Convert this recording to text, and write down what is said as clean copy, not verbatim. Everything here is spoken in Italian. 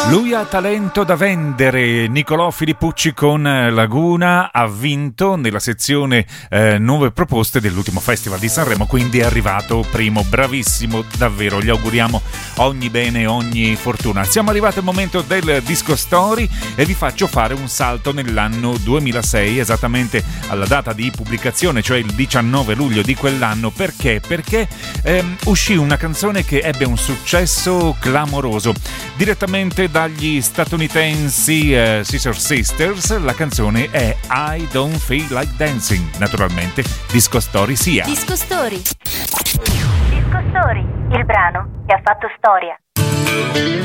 Lui ha talento da vendere. Nicolò Filippucci con Laguna ha vinto nella sezione nuove proposte dell'ultimo Festival di Sanremo, quindi è arrivato primo. Bravissimo, davvero, gli auguriamo ogni bene, ogni fortuna. Siamo arrivati al momento del Disco Story e vi faccio fare un salto nell'anno 2006, esattamente alla data di pubblicazione, cioè il 19 luglio di quell'anno. Perché? Perché uscì una canzone che ebbe un successo clamoroso direttamente dagli statunitensi Scissor Sisters. La canzone è I Don't Feel Like Dancing. Naturalmente Disco Story sia. Disco Story. Disco Story, il brano che ha fatto storia.